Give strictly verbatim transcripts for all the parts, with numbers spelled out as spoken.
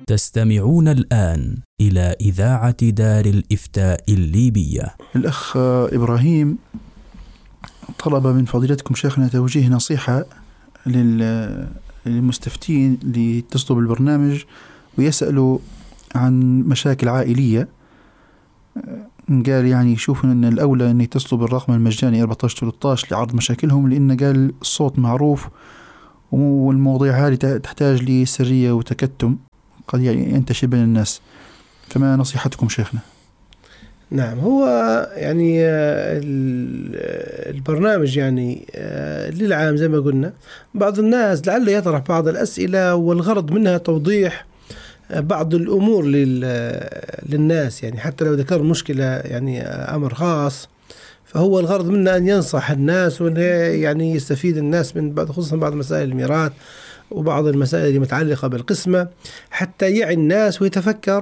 تستمعون الآن إلى إذاعة دار الإفتاء الليبية. الأخ إبراهيم طلب من فضيلتكم شيخنا توجيه نصيحة للمستفتين اللي يتصلوا بالبرنامج ويسألوا عن مشاكل عائلية. قال يعني يشوفون أن الأولى أن يتصلوا بالرقم المجاني أربعة عشر ثلاثة عشر لعرض مشاكلهم، لأن قال الصوت معروف والمواضيع هذه تحتاج لسرية وتكتم قد يعني ينتشر بين الناس، فما نصيحتكم شيخنا؟ نعم، هو يعني البرنامج يعني للعام زي ما قلنا، بعض الناس لعله يطرح بعض الأسئلة والغرض منها توضيح بعض الأمور للناس، يعني حتى لو ذكر مشكلة يعني أمر خاص، فهو الغرض منه أن ينصح الناس وأن يعني يستفيد الناس من بعض، خصوصا بعض مسائل الميراث وبعض المسائل المتعلقة بالقسمة، حتى يعي الناس ويتفكر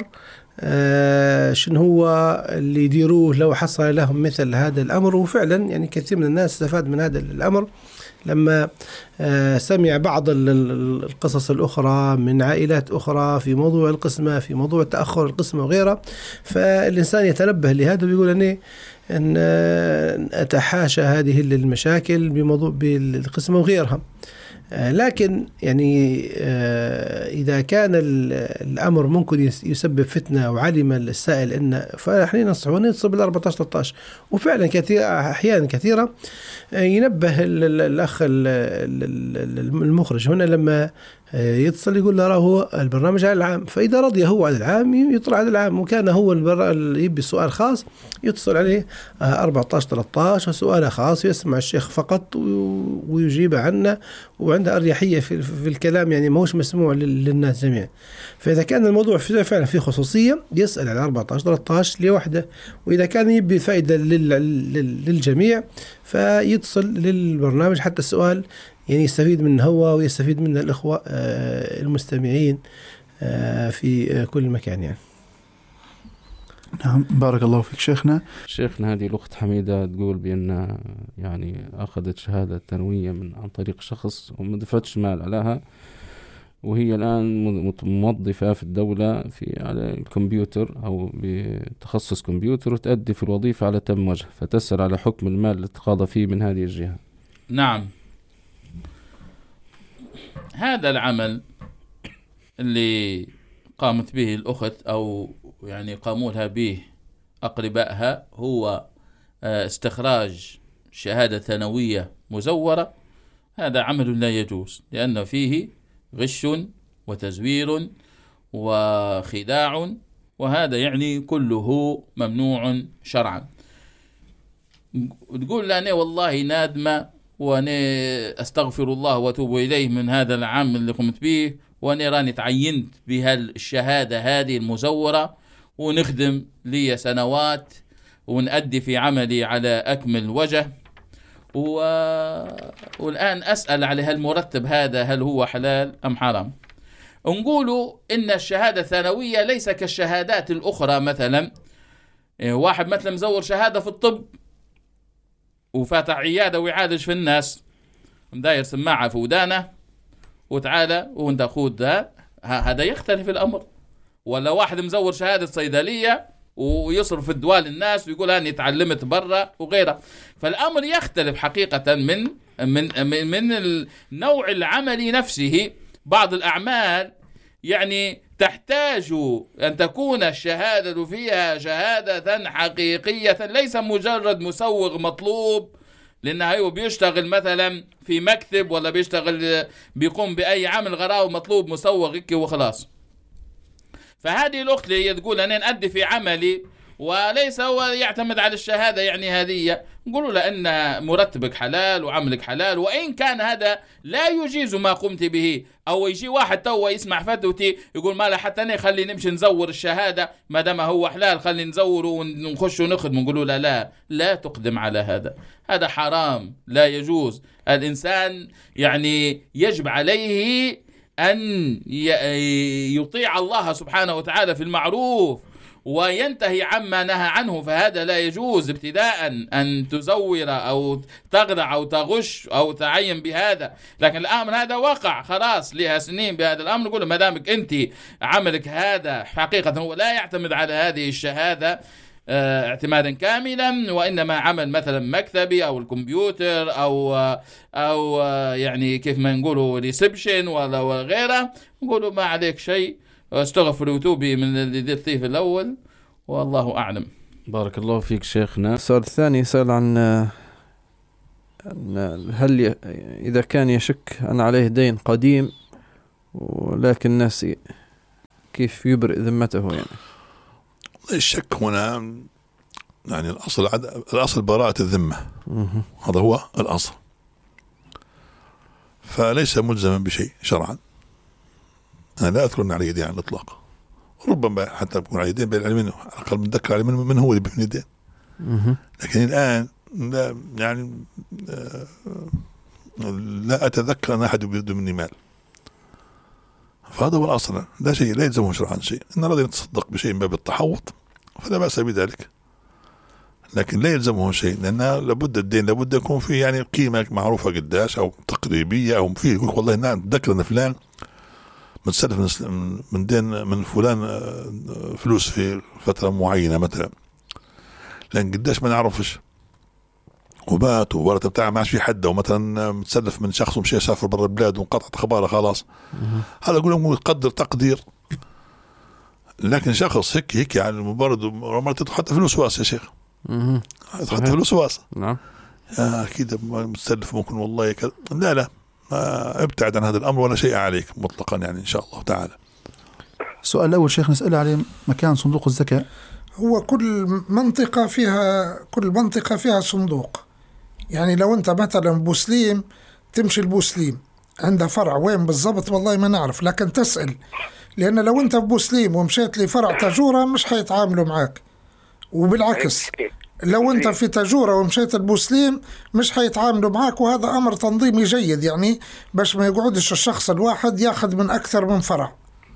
آه شنو هو اللي يديروه لو حصل لهم مثل هذا الأمر. وفعلا يعني كثير من الناس استفاد من هذا الأمر لما آه سمع بعض القصص الأخرى من عائلات أخرى في موضوع القسمة، في موضوع تأخر القسمة وغيرها، فالإنسان يتنبه لهذا ويقول أني أن أتحاشى هذه المشاكل بموضوع بالقسمة وغيرها. لكن يعني إذا كان الأمر ممكن يسبب فتنة وعلم السائل إن، فنحن ننصحه يتصل بالأربعة عشر ثلاثة عشر. وفعلا كثير أحيانا كثيرة ينبه الأخ المخرج هنا لما يتصل يقول له هو البرنامج على العام، فإذا رضي هو على العام يطلع على العام، وكان هو يبي السؤال خاص يتصل عليه أربعة عشر ثلاثة عشر سؤال خاص يسمع الشيخ فقط ويجيب عنه، وعنده أريحية في, في الكلام، يعني ما هوش مسموع للناس جميعا. فإذا كان الموضوع فعلا فيه خصوصية يسأل على أربعة عشر ثلاثة عشر لوحده، وإذا كان يبي فائدة للجميع فيتصل للبرنامج حتى السؤال يعني يستفيد منه هو ويستفيد منه الإخوة المستمعين في كل مكان يعني. نعم، بارك الله فيك شيخنا. شيخنا هذه الأخت حميدة تقول بأن يعني أخذت شهادة ثانوية من عن طريق شخص وما دفعتش مال عليها، وهي الآن موظفة في الدولة في على الكمبيوتر أو بتخصص كمبيوتر، وتأدي في الوظيفة على تم وجه، فتسأل على حكم المال اللي تقاضى فيه من هذه الجهة. نعم، هذا العمل اللي قامت به الأخت أو يعني قاموا لها به أقربائها هو استخراج شهادة ثانوية مزورة. هذا عمل لا يجوز، لأن فيه غش وتزوير وخداع، وهذا يعني كله ممنوع شرعا. تقول لأني والله نادمة وأنا أستغفر الله وأتوب إليه من هذا العام اللي قمت به، وأنا راني تعينت بها الشهادة هذه المزورة ونخدم لي سنوات ونأدي في عملي على أكمل وجه، و... والآن أسأل على هالمرتب هذا هل هو حلال أم حرام؟ نقولوا إن الشهادة الثانوية ليس كالشهادات الأخرى. مثلا واحد مثلا مزور شهادة في الطب وفاتح عيادة ويعالج في الناس، مداير سماعة في ودانه وتعالى وانت خود ده، هذا يختلف الأمر. ولا واحد مزور شهادة صيدلية ويصرف الدواء للناس ويقول أني تعلمت برا وغيره، فالأمر يختلف حقيقة من من من النوع العملي نفسه. بعض الأعمال يعني تحتاج أن تكون الشهادة فيها شهادة حقيقية، ليس مجرد مسوغ مطلوب، لأنه هو بيشتغل مثلا في مكتب ولا بيشتغل بيقوم بأي عمل غراء مطلوب مسوغ وخلاص. فهذه الأخت اللي تقول أنا نأدي في عملي وليس هو يعتمد على الشهادة، يعني هذه نقولوا لأن مرتبك حلال وعملك حلال، وإن كان هذا لا يجيز ما قمت به. أو يجي واحد تو يسمع فتوتي يقول ما لا حتى أنا خلي نمشي نزور الشهادة ما دام هو حلال، خلي نزوره ونخش ونخدم. نقولوا لا لا لا تقدم على هذا، هذا حرام لا يجوز. الإنسان يعني يجب عليه أن يطيع الله سبحانه وتعالى في المعروف وينتهي عما نهى عنه، فهذا لا يجوز ابتداء أن تزور أو تخدع أو تغش أو تعين بهذا. لكن الأمر هذا وقع خلاص لها سنين بهذا الأمر، نقول ما دامك أنت عملك هذا حقيقة هو لا يعتمد على هذه الشهادة اه اعتمادا كاملا، وإنما عمل مثلا مكتبي أو الكمبيوتر أو أو اه يعني كيف ما نقولوا ريسبشن ولا غيره، نقولوا ما عليك شيء، استغفر وتوبي من اللي درتيه في الأول، والله أعلم. بارك الله فيك شيخنا. السؤال الثاني يسأل عن هل ي... إذا كان يشك أن عليه دين قديم ولكن الناس كيف يبرئ ذمته يعني؟ الشك هنا يعني الأصل عد... الأصل براءة الذمة، هذا هو الأصل، فليس ملزما بشيء شرعا. أنا لا أذكر أن عليه دين على الإطلاق، ربما حتى يكون عليه دين بالعلم منه، على الأقل من ذكر عليه من هو اللي بيبني الدين، لكن الآن لا يعني لا أتذكر أن أحد يريد مني مال، فهذا هو الأصل، لا شيء لا يلزمه شرعا شيء. إن أراد أن يتصدق بشيء من باب التحوط فلا بأس بذلك، لكن لا يلزمه شيء، لأن لابد الدين لابد يكون فيه يعني قيمة معروفة قداش أو تقريبية، أو فيه يقول والله نعم تذكر أن فلان متسلف من دين من فلان فلوس في فترة معينة مثلا، لأن قداش ما نعرفش، وبات وورثة بتاعه ما عادش في حد، ومثلا متسلف من شخص ومشي سافر برا البلاد وانقطعت أخباره خلاص، هذا أقول لهم يقدر تقدير. لكن شخص هيك هيك يعني مبارد ومرت حتى في الوسواس يا شيخ، حتى في الوسواس نعم أكيد متسلف ممكن والله كذا، لا لا ابتعد عن هذا الأمر ولا شيء عليك مطلقا يعني إن شاء الله تعالى. السؤال الأول شيخ نسأل عليه مكان صندوق الزكاة. هو كل منطقة فيها كل منطقة فيها صندوق، يعني لو أنت مثلا بوسليم تمشي البوسليم عنده فرع وين بالضبط والله ما نعرف، لكن تسأل، لأن لو أنت بوسليم ومشيت لفرع تجورة مش حيتعاملوا معك، وبالعكس لو أنت في تجورة ومشيت البوسليم مش حيتعاملوا معك، وهذا أمر تنظيمي جيد يعني باش ما يقعدش الشخص الواحد ياخذ من أكثر من فرع.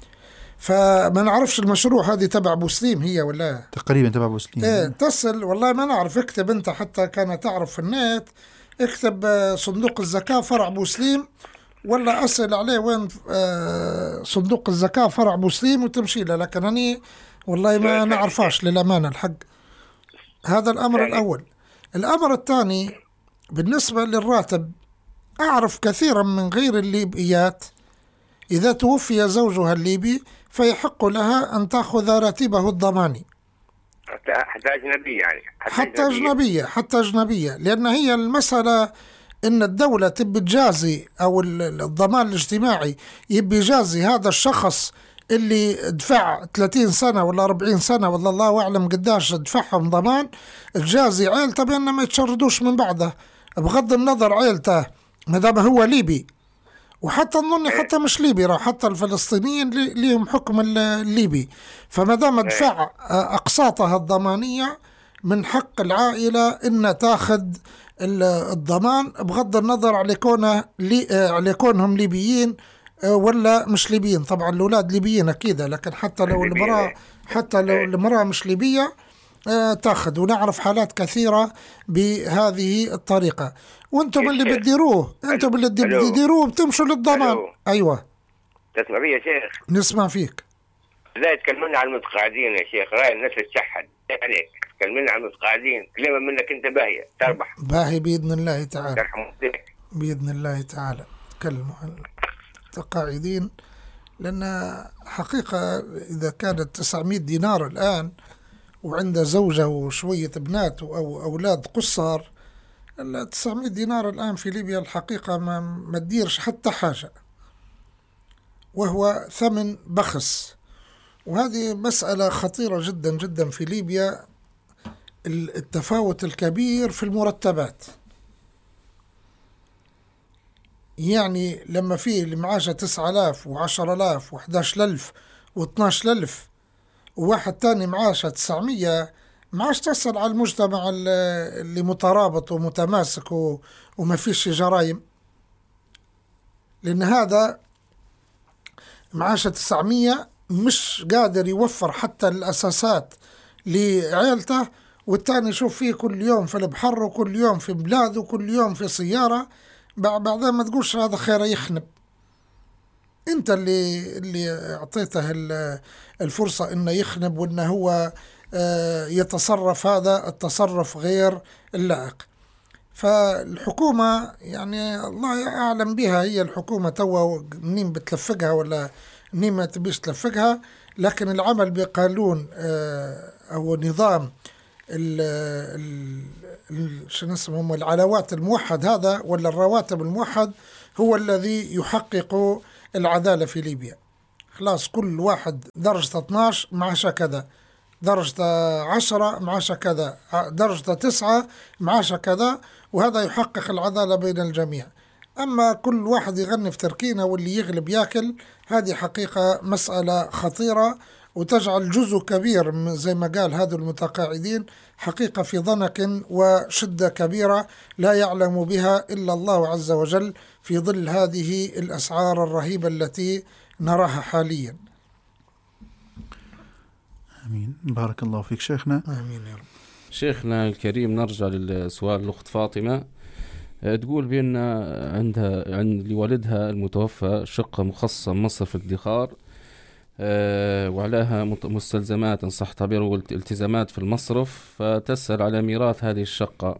فما نعرفش المشروع هذه تبع بوسليم هي ولا تقريبا تبع بوسليم. ايه تسأل والله ما نعرف، اكتب انت حتى كان تعرف في النت، اكتب صندوق الزكاة فرع بوسليم، ولا أسأل عليه وين صندوق الزكاة فرع بوسليم وتمشي له، لكن أني والله ما نعرفاش للأمانة الحق. هذا الأمر الأول. الأمر الثاني بالنسبة للراتب، أعرف كثيرا من غير الليبيات إذا توفي زوجها الليبي فيحق لها أن تأخذ راتبه الضماني حتى حتى أجنبية يعني حتى, حتى أجنبية حتى أجنبية لأن هي المسألة إن الدولة تبي تجازي أو الضمان الاجتماعي يبي يجازي هذا الشخص اللي دفع ثلاثين سنة ولا أربعين سنة ولا الله أعلم قداش دفعهم ضمان، تجازي عيلته بأن ما يتشردوش من بعده، بغض النظر عيلته ما دام هو ليبي، وحتى نظني حتى مش ليبي، راح حتى الفلسطينيين ليهم حكم الليبي، فما دام دفع أقساطها الضمانية من حق العائلة إن تاخذ الضمان بغض النظر على كونه لي على كونهم ليبيين ولا مش ليبيين. طبعا الأولاد ليبيين أكيد، لكن حتى لو المرأة حتى لو المرأة مش ليبية تاخذ، ونعرف حالات كثيرة بهذه الطريقة. وانتم اللي بتديروه انتم اللي بتديروه بتمشوا للضمان. ايوه تسمع فيه يا شيخ؟ نسمع فيك. لا تكلمنا عن المتقاعدين يا شيخ، راي الناس تشحن عليك، تكلمنا عن المتقاعدين، كلمة منك انت باهية تربح باهي بإذن الله تعالى، بإذن الله تعالى تكلموا عن المتقاعدين، لأن حقيقة إذا كانت تسعمائة دينار الآن وعنده زوجة وشوية بنات أو أولاد قصار، تسعمائة دينار الآن في ليبيا الحقيقة ما, ما تديرش حتى حاجة، وهو ثمن بخس. وهذه مسألة خطيرة جدا جدا في ليبيا، التفاوت الكبير في المرتبات. يعني لما فيه اللي معاشه تسعة آلاف وعشرة آلاف وحداش ألف واثناش ألف وواحد تاني معاشه تسعمية، معاش تسأل على المجتمع اللي مترابط ومتماسك وما فيش جرائم، لأن هذا معاشه تسعمية مش قادر يوفر حتى الأساسات لعيلته، والتاني يشوف فيه كل يوم في البحر وكل يوم في بلاد وكل يوم في سيارة، بعدين ما تقولش هذا خير يخنب. انت اللي اللي اعطيته الفرصة انه يخنب وانه هو يتصرف هذا التصرف غير اللائق. فالحكومة يعني الله أعلم بها، هي الحكومة توا منين بتلفقها ولا منين ما تبيش تلفقها، لكن العمل بقانون أو نظام شنو اسمهم العلاوات الموحد هذا ولا الرواتب الموحد هو الذي يحقق العدالة في ليبيا. خلاص كل واحد درجة اثناشر معاشه كذا، درجة عشرة معاشه كذا، درجة تسعة معاشه كذا، وهذا يحقق العدالة بين الجميع. أما كل واحد يغني في تركينة واللي يغلب ياكل، هذه حقيقة مسألة خطيرة وتجعل جزء كبير زي ما قال هذا المتقاعدين حقيقة في ضنك وشدة كبيرة لا يعلم بها إلا الله عز وجل في ظل هذه الأسعار الرهيبة التي نراها حاليا. آمين. بارك الله فيك شيخنا. آمين يا رب. شيخنا الكريم، نرجع للسؤال الأخت فاطمة. تقول بأن عندها عند لوالدها المتوفى شقة مخصصة مصرف ادخار، وعليها مستلزمات إن صح تعبيره والتزامات في المصرف، فتسأل على ميراث هذه الشقة.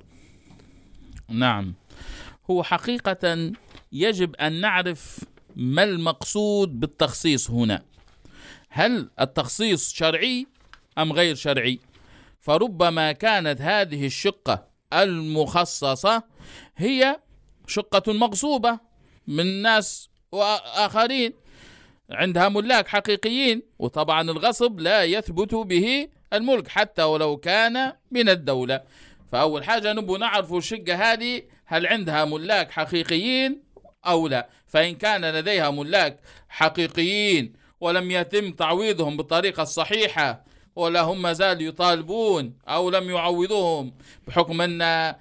نعم، هو حقيقة يجب أن نعرف ما المقصود بالتخصيص هنا. هل التخصيص شرعي أم غير شرعي؟ فربما كانت هذه الشقة المخصصة هي شقة مغصوبة من ناس وآخرين عندها ملاك حقيقيين، وطبعا الغصب لا يثبت به الملك حتى ولو كان من الدولة. فأول حاجة نبو نعرف الشقة هذه هل عندها ملاك حقيقيين أو لا. فإن كان لديها ملاك حقيقيين ولم يتم تعويضهم بالطريقة الصحيحة ولا هم ما زالوا يطالبون أو لم يعوضوهم بحكم أن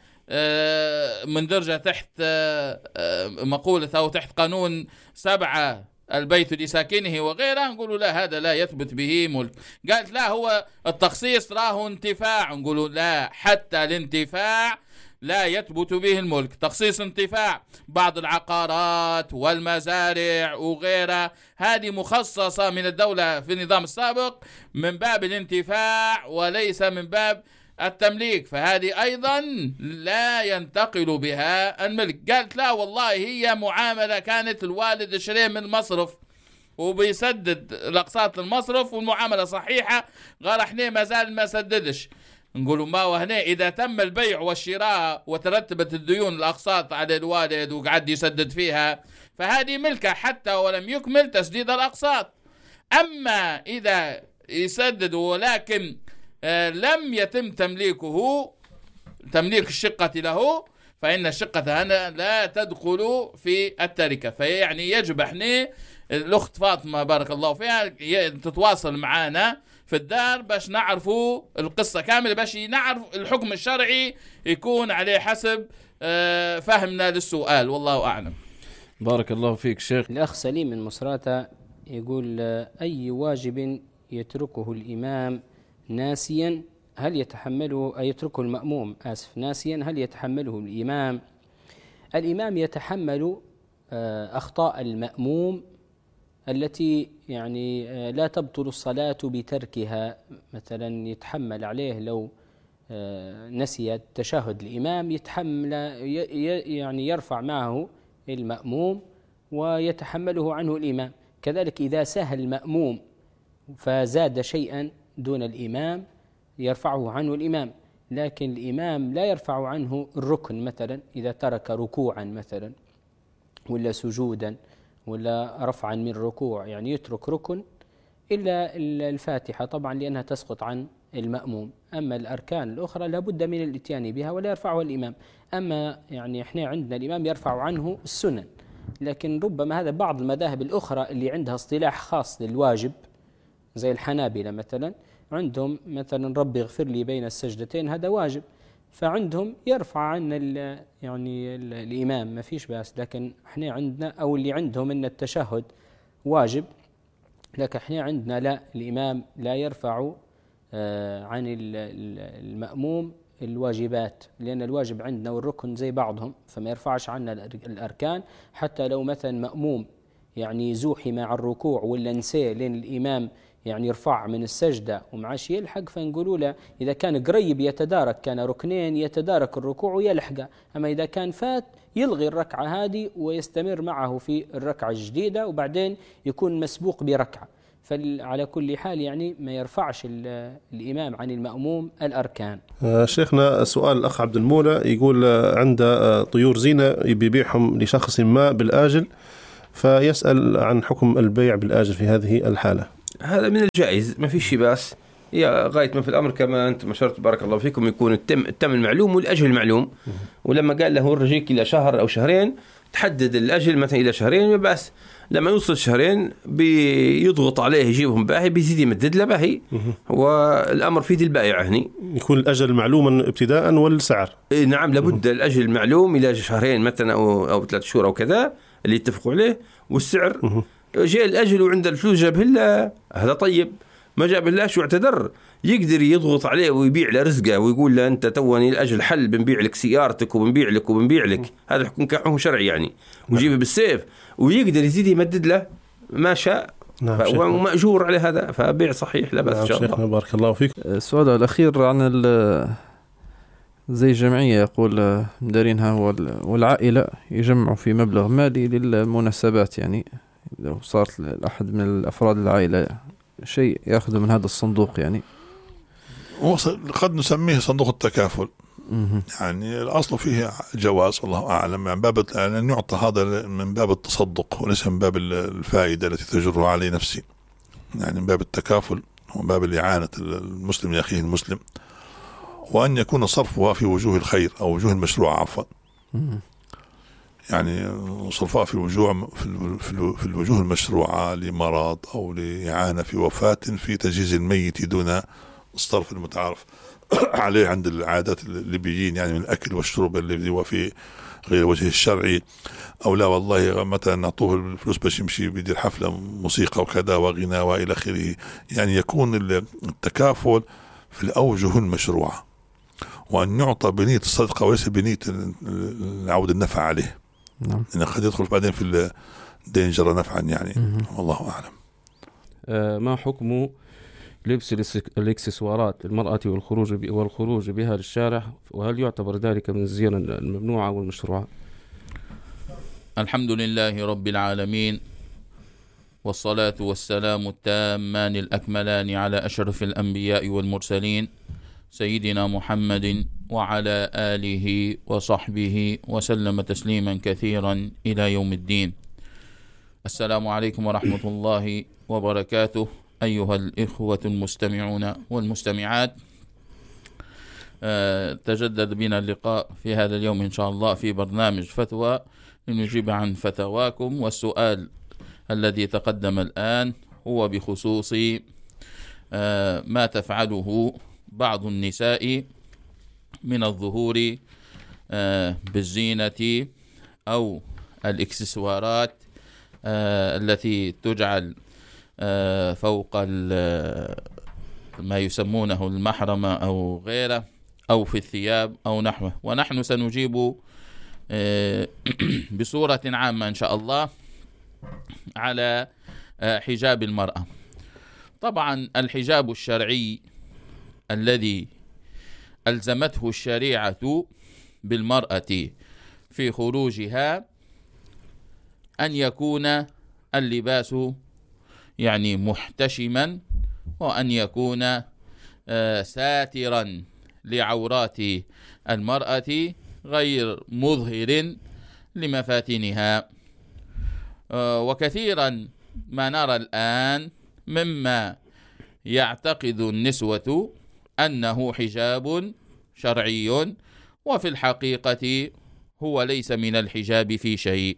من درجة تحت مقولة أو تحت قانون سبعة البيت لساكنه وغيره، نقولوا لا هذا لا يثبت به ملك. قالت لا هو التخصيص راه انتفاع، نقولوا لا حتى الانتفاع لا يثبت به الملك. تخصيص انتفاع بعض العقارات والمزارع وغيرها هذه مخصصة من الدولة في النظام السابق من باب الانتفاع وليس من باب التمليك، فهذه أيضا لا ينتقل بها الملك. قالت لا والله هي معاملة كانت الوالد شريه من المصرف وبيسدد الأقساط المصرف والمعاملة صحيحة، قال احنا ما زال ما سددش. نقولوا ما وهنا إذا تم البيع والشراء وترتبت الديون الأقساط على الوالد وقعد يسدد فيها فهذه ملكة حتى ولم يكمل تسديد الأقساط. أما إذا يسدد ولكن لم يتم تمليكه تمليك الشقة له فإن الشقة هنا لا تدخل في التركة. فيعني يجب احنا الأخت فاطمة بارك الله فيها تتواصل معنا في الدار باش نعرفوا القصة كاملة، باش نعرف الحكم الشرعي يكون عليه حسب فهمنا للسؤال، والله أعلم. بارك الله فيك شيخ. الأخ سليم من مصراتة يقول أي واجب يتركه الإمام ناسيا هل يتحمله أي يتركه المأموم آسف ناسيا هل يتحمله الإمام؟ الإمام يتحمل أخطاء المأموم التي يعني لا تبطل الصلاة بتركها. مثلا يتحمل عليه لو نسي التشهد الإمام يتحمل يعني يرفع معه المأموم ويتحمله عنه الإمام. كذلك إذا سهى المأموم فزاد شيئا دون الإمام يرفعه عنه الإمام، لكن الإمام لا يرفع عنه الركن. مثلا إذا ترك ركوعا مثلا ولا سجودا ولا رفعا من ركوع يعني يترك ركن إلا الفاتحة طبعا لأنها تسقط عن المأموم. أما الأركان الأخرى لابد من الاتيان بها ولا يرفعها الإمام. أما يعني إحنا عندنا الإمام يرفع عنه السنن، لكن ربما هذا بعض المذاهب الأخرى اللي عندها اصطلاح خاص للواجب زي الحنابلة مثلا عندهم مثلا ربي اغفر لي بين السجدتين هذا واجب، فعندهم يرفع عن يعني ال الإمام ما فيش بأس. لكن احنا عندنا أو اللي عندهم أن التشهد واجب لكن احنا عندنا لا، الإمام لا يرفع عن المأموم الواجبات، لأن الواجب عندنا والركن زي بعضهم، فما يرفعش عنا الأركان. حتى لو مثلا مأموم يعني زوحي مع الركوع ولا نسيه لأن الإمام يعني يرفع من السجدة ومعاش يلحق، فنقولوا له إذا كان قريب يتدارك، كان ركنين يتدارك الركوع ويلحقه، أما إذا كان فات يلغي الركعة هذه ويستمر معه في الركعة الجديدة وبعدين يكون مسبوق بركعة. فعلى كل حال يعني ما يرفعش الإمام عن المأموم الأركان. آه شيخنا، سؤال الأخ عبد المولى يقول آه عنده طيور زينة يبيعهم لشخص ما بالآجل، فيسأل عن حكم البيع بالآجل في هذه الحالة. هذا من الجائز، ما في شيء باس، هي غاية ما في الأمر كما أنتم أشرت بارك الله فيكم، يكون التم التم المعلوم والأجل المعلوم. ولما قال له الرجيك إلى شهر أو شهرين، تحدد الأجل مثلا إلى شهرين بس. لما يوصل شهرين بيضغط عليه يجيبهم باهي، بيزيد يمدد له باهي، والأمر في ذي البائع هني يكون الأجل معلوما ابتداء والسعر. إيه نعم، لابد الأجل معلوم إلى شهرين مثلا أو أو ثلاث شهور أو كذا اللي يتفقوا عليه، والسعر. جاء الأجل وعند الفلوس جابه له، هذا طيب. ما جابه له شو اعتذر، يقدر يضغط عليه ويبيع له رزقه ويقول له أنت توني الأجل حل، بنبيع لك سيارتك وبنبيع لك وبنبيع لك. هذا حكم كحكم شرعي يعني، ويجيبه بالسيف ويقدر يزيد يمدد له ما شاء. نعم، ومأجور على هذا، فبيع صحيح لا بأس. نعم إن شاء الله. بارك الله فيك. السؤال الأخير عن زي جمعية يقول مدارينها والعائلة يجمعوا في مبلغ مالي للمناسبات، يعني لو صارت لأحد من الأفراد العائلة شيء يأخذ من هذا الصندوق، يعني قد نسميه صندوق التكافل. يعني الأصل فيه جواز والله أعلم، من باب أن يعطى هذا من باب التصدق وليس من باب الفائدة التي تجرها عليه نفسي، يعني من باب التكافل ومن باب الإعانة المسلم لأخيه المسلم، وأن يكون صرفها في وجوه الخير أو وجوه المشروع عفوا، يعني صرفها في وجوه في الوجوه المشروعة لمرض أو لإعانة في وفاة في تجهيز الميت دون الصرف المتعارف عليه عند العادات الليبيين، يعني من الأكل والشرب الذي هو في غير وجه الشرعي، أو لا والله مثلا نعطوه الفلوس باش يمشي بيدير حفلة موسيقى وكذا وغناء وإلى آخره. يعني يكون التكافل في الأوجه المشروعة، وأن يعطى بنية الصدقة وليس بنية عود النفع عليه. نعم. لأنه قد يدخل بعدين في الدين جرى نفعا يعني. والله أعلم. آه ما حكم لبس الاكسسوارات للمرأة والخروج والخروج بها للشارع، وهل يعتبر ذلك من الزينة الممنوعة والمشروعة؟ الحمد لله رب العالمين، والصلاة والسلام التامان الأكملان على أشرف الأنبياء والمرسلين سيدنا محمد وعلى آله وصحبه وسلم تسليما كثيرا إلى يوم الدين. السلام عليكم ورحمة الله وبركاته أيها الإخوة المستمعون والمستمعات. أه تجدد بنا اللقاء في هذا اليوم إن شاء الله في برنامج فتوى لنجيب عن فتواكم. والسؤال الذي تقدم الآن هو بخصوص أه ما تفعله بعض النساء من الظهور أه بالزينة أو الإكسسوارات أه التي تجعل فوق ما يسمونه المحرمة أو غيره أو في الثياب أو نحوه. ونحن سنجيب بصورة عامة إن شاء الله على حجاب المرأة. طبعا الحجاب الشرعي الذي ألزمته الشريعة بالمرأة في خروجها أن يكون اللباس يعني محتشما، وأن يكون ساترا لعورات المرأة غير مظهر لمفاتنها. وكثيرا ما نرى الآن مما يعتقد النسوة أنه حجاب شرعي، وفي الحقيقة هو ليس من الحجاب في شيء.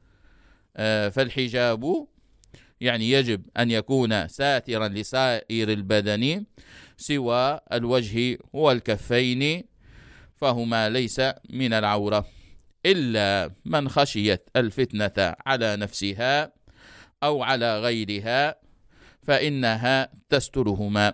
فالحجاب يعني يجب أن يكون ساترا لسائر البدن سوى الوجه والكفين، فهما ليس من العورة، إلا من خشيت الفتنة على نفسها أو على غيرها فإنها تسترهما.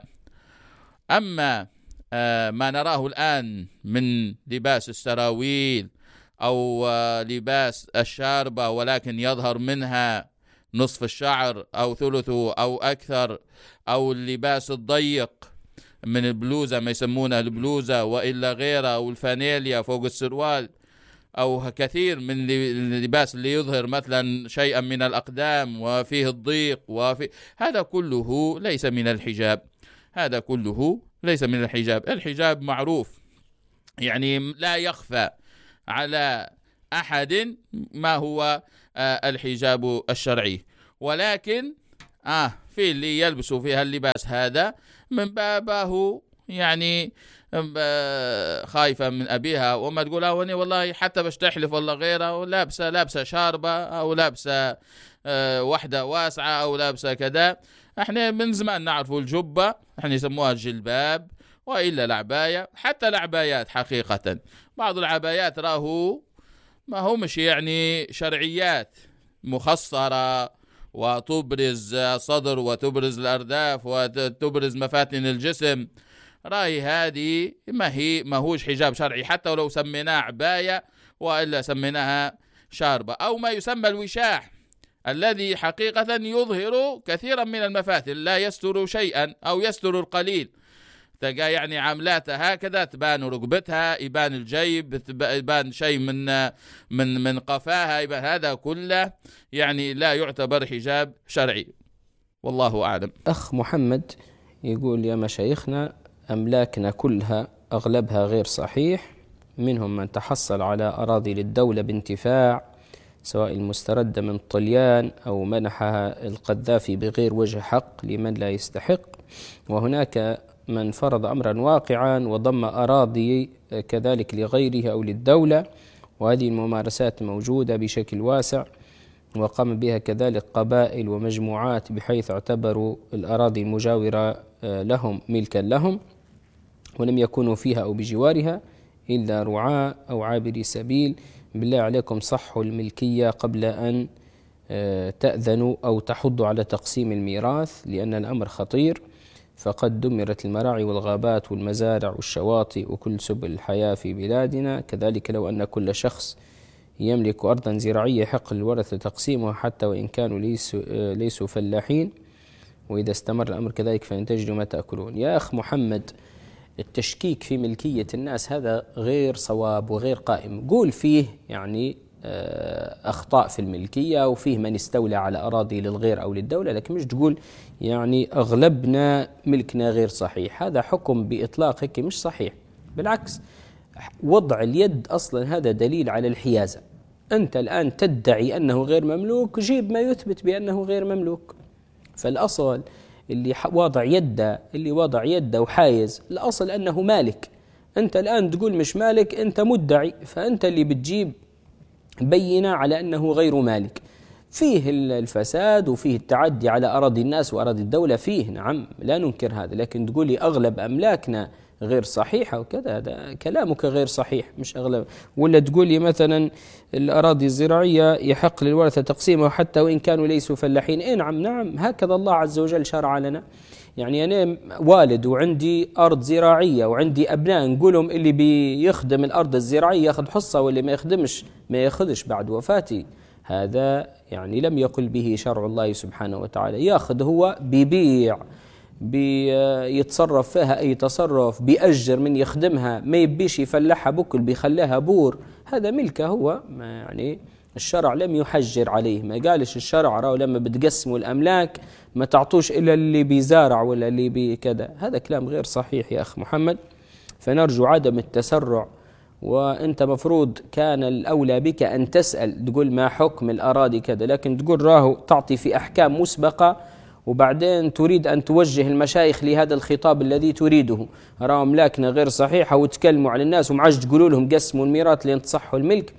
أما ما نراه الآن من لباس السراويل أو لباس الشاربة ولكن يظهر منها نصف الشعر أو ثلثه أو أكثر، أو اللباس الضيق من البلوزة ما يسمونها البلوزة وإلا غيرها، أو الفانيليا فوق السروال، أو كثير من اللباس اللي يظهر مثلا شيئا من الأقدام وفيه الضيق وفي هذا كله ليس من الحجاب. هذا كله ليس من الحجاب. الحجاب معروف، يعني لا يخفى على أحد ما هو آه الحجاب الشرعي، ولكن آه في اللي يلبسوا فيها اللباس هذا من بابه يعني خايفة من أبيها، وما تقول أوني والله حتى باش تحلف ولا غيره، ولابسة لابسة شاربة أو لابسة آه وحدة واسعة أو لابسة كذا. احنا من زمان نعرفوا الجبة، احنا يسموها الجلباب، وإلا العباية. حتى العبايات حقيقة بعض العبايات راهو ما هو مش يعني شرعيات مخصرة وتبرز صدر وتبرز الأرداف وتبرز مفاتن الجسم، راي هذه ما هي ما هوش حجاب شرعي، حتى ولو سميناه عباية وإلا سميناها شاربة. أو ما يسمى الوشاح الذي حقيقة يظهر كثيرا من المفاتن، لا يستر شيئا أو يستر القليل. تلقى يعني عاملاتها هكذا، تبان ركبتها، يبان الجيب، يبان شيء من من من قفاها، يبان. هذا كله يعني لا يعتبر حجاب شرعي، والله أعلم. أخ محمد يقول: يا مشايخنا، أملاكنا كلها أغلبها غير صحيح، منهم من تحصل على أراضي للدولة بانتفاع، سواء المستردة من طليان أو منحها القذافي بغير وجه حق لمن لا يستحق، وهناك من فرض أمرا واقعا وضم أراضي كذلك لغيره أو للدولة، وهذه الممارسات موجودة بشكل واسع، وقام بها كذلك قبائل ومجموعات بحيث اعتبروا الأراضي المجاورة لهم ملكا لهم، ولم يكونوا فيها أو بجوارها إلا رعاة أو عابري سبيل. بالله عليكم صحوا الملكية قبل أن تأذنوا أو تحضوا على تقسيم الميراث، لأن الأمر خطير، فقد دمرت المراعي والغابات والمزارع والشواطئ وكل سبل الحياة في بلادنا. كذلك لو أن كل شخص يملك أرضا زراعية يحق للورثة تقسيمها حتى وإن كانوا ليسوا, ليسوا فلاحين، وإذا استمر الأمر كذلك فإن تجدوا ما تأكلون. يا أخ محمد، التشكيك في ملكية الناس هذا غير صواب وغير قائم. قول فيه يعني أخطاء في الملكية وفيه من استولى على أراضي للغير أو للدولة، لكن مش تقول يعني أغلبنا ملكنا غير صحيح. هذا حكم بإطلاق هيك مش صحيح، بالعكس وضع اليد أصلا هذا دليل على الحيازة. أنت الآن تدعي أنه غير مملوك، جيب ما يثبت بأنه غير مملوك. فالأصل اللي واضع يده اللي واضع يده وحايز، الأصل أنه مالك. أنت الآن تقول مش مالك، أنت مدعي، فأنت اللي بتجيب بينة على أنه غير مالك. فيه الفساد وفيه التعدي على أراضي الناس وأراضي الدولة، فيه نعم لا ننكر هذا، لكن تقولي أغلب أملاكنا غير صحيحة وكذا، هذا كلامك غير صحيح مش أغلب. ولا تقولي مثلا الأراضي الزراعية يحق للورثة تقسيمها حتى وإن كانوا ليسوا فلاحين. إيه نعم نعم هكذا الله عز وجل شرع لنا. يعني أنا والد وعندي أرض زراعية وعندي أبناء، نقولهم اللي بيخدم الأرض الزراعية يأخذ حصة واللي ما يخدمش ما يأخذش بعد وفاتي. هذا يعني لم يقل به شرع الله سبحانه وتعالى. يأخذ هو بيبيع، بيتصرف فيها أي تصرف، بيأجر من يخدمها، ما يبيش يفلحها بكل بيخليها بور، هذا ملكه هو. يعني الشرع لم يحجر عليه، ما قالش الشرع راهو لما بتقسموا الأملاك ما تعطوش إلا اللي بيزارع ولا اللي بكذا. هذا كلام غير صحيح يا أخ محمد. فنرجو عدم التسرع، وأنت مفروض كان الأولى بك أن تسأل تقول ما حكم الأراضي كذا، لكن تقول راهو تعطي في أحكام مسبقة وبعدين تريد أن توجه المشايخ لهذا الخطاب الذي تريده. راهو أملاكنا غير صحيحة وتكلموا على الناس ومعاش تقولوا لهم قسموا الميراث لين تصحوا الملك.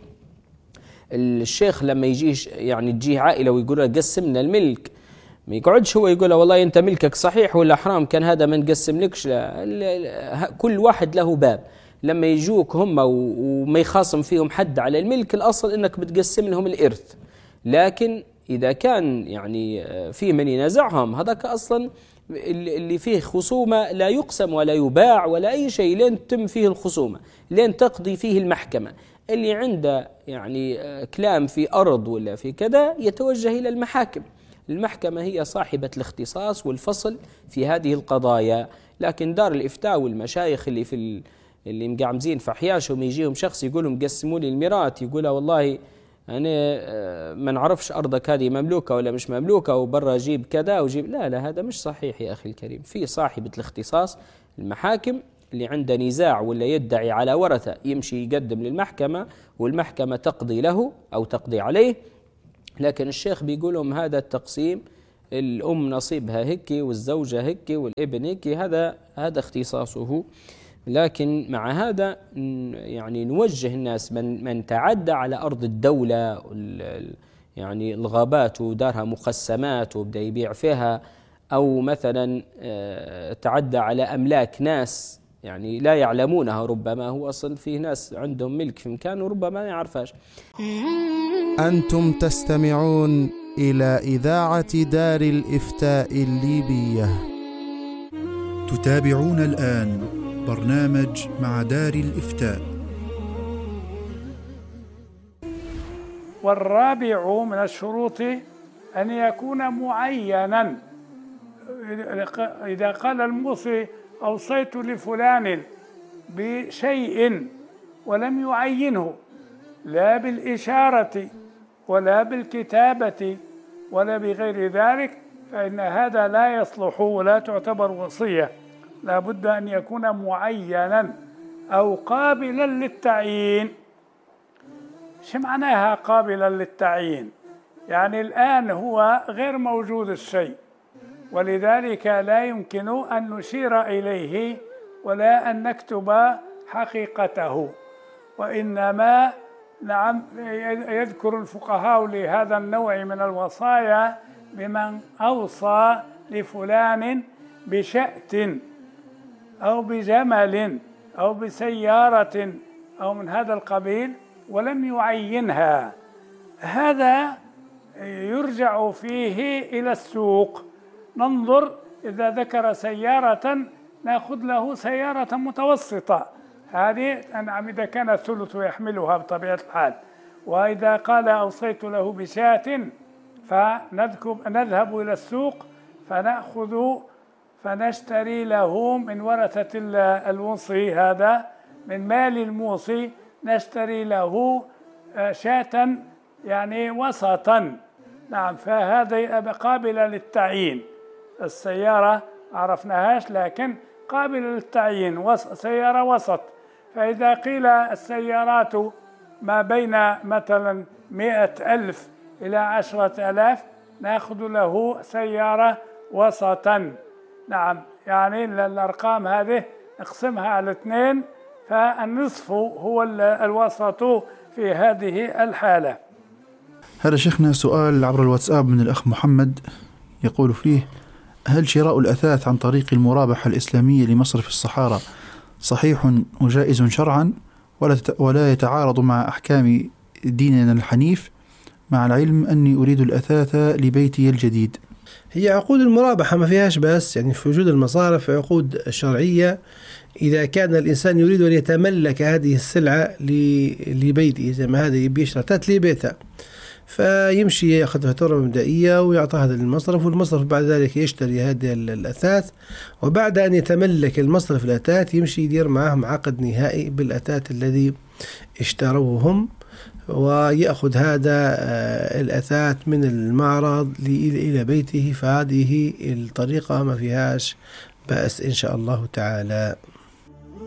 الشيخ لما يجيش يعني تجيه عائلة ويقول له قسمنا الملك، ما يقعدش هو يقول له والله أنت ملكك صحيح ولا حرام، كان هذا ما نقسم لكش. لا، كل واحد له باب. لما يجوك هم وما يخاصم فيهم حد على الملك، الأصل أنك بتقسم لهم الإرث، لكن إذا كان يعني فيه من ينازعهم هذاك أصلا اللي فيه خصومة لا يقسم ولا يباع ولا أي شيء لين تم فيه الخصومة، لين تقضي فيه المحكمة. اللي عنده يعني كلام في أرض ولا في كذا يتوجه إلى المحاكم. المحكمة هي صاحبة الاختصاص والفصل في هذه القضايا. لكن دار الإفتاء والمشايخ اللي في ال... اللي مقعمزين في حياشهم يجيهم شخص يقولهم قسموا لي الميراث، يقولها والله أنا ما نعرفش أرضك هذه مملوكة ولا مش مملوكة وبرا جيب كذا وجيب، لا لا هذا مش صحيح يا أخي الكريم. في صاحبة الاختصاص المحاكم، اللي عنده نزاع ولا يدعي على ورثة يمشي يقدم للمحكمة والمحكمة تقضي له أو تقضي عليه. لكن الشيخ بيقولهم هذا التقسيم الأم نصيبها هيك والزوجة هيك والابن هيك، هذا هذا اختصاصه. لكن مع هذا يعني نوجه الناس من من تعدى على أرض الدولة يعني الغابات ودارها مقسمات وبدأ يبيع فيها، أو مثلا تعدى على أملاك ناس يعني لا يعلمونها، ربما هو أصلا فيه ناس عندهم ملك في مكان وربما ما يعرفهاش. أنتم تستمعون إلى إذاعة دار الإفتاء الليبية. تتابعون الآن برنامج مع دار الإفتاء. والرابع من الشروط أن يكون معينا. إذا قال الموصي أوصيت لفلان بشيء ولم يعينه لا بالإشارة ولا بالكتابة ولا بغير ذلك، فإن هذا لا يصلح ولا تعتبر وصية. لا بد أن يكون معينا أو قابلا للتعيين. شو معناها قابلا للتعيين؟ يعني الآن هو غير موجود الشيء، ولذلك لا يمكن أن نشير إليه ولا أن نكتب حقيقته، وإنما نعم يذكر الفقهاء لهذا النوع من الوصايا بمن أوصى لفلان بشأت أو بجمل أو بسيارة أو من هذا القبيل ولم يعينها. هذا يرجع فيه إلى السوق، ننظر إذا ذكر سيارة نأخذ له سيارة متوسطة، هذه نعم إذا كان الثلث يحملها بطبيعة الحال. وإذا قال أوصيت له بشاة فنذهب إلى السوق فنأخذ فنشتري له من ورثة الوصي، هذا من مال الموصي نشتري له شاة يعني وسطا. نعم، فهذا قابلة للتعيين. السيارة عرفناهاش لكن قابلة للتعيين، سيارة وسط. فإذا قيل السيارات ما بين مثلا مئة ألف إلى عشرة ألاف نأخذ له سيارة وسطا. نعم، يعني الأرقام هذه نقسمها على اثنين، فالنصف هو الوسط في هذه الحالة. هذا شيخنا سؤال عبر الواتساب من الأخ محمد يقول فيه: هل شراء الأثاث عن طريق المرابحة الإسلامية لمصرف الصحارى صحيح وجائز شرعا ولا يتعارض مع أحكام ديننا الحنيف، مع العلم أني أريد الأثاث لبيتي الجديد؟ هي عقود المرابحة ما فيهاش بس، يعني في وجود المصارف عقود شرعية إذا كان الإنسان يريد أن يتملك هذه السلعة لبيته، زي ما هذا يبي يشتري أثاث لبيته، فيمشي يأخذ فاتورة مبدئية ويعطى هذا للمصرف، والمصرف بعد ذلك يشتري هذه الأثاث، وبعد أن يتملك المصرف الأثاث يمشي يدير معهم عقد نهائي بالأثاث الذي اشتروه هم، ويأخذ هذا الأثاث من المعرض إلى بيته. فهذه الطريقة ما فيهاش بأس إن شاء الله تعالى.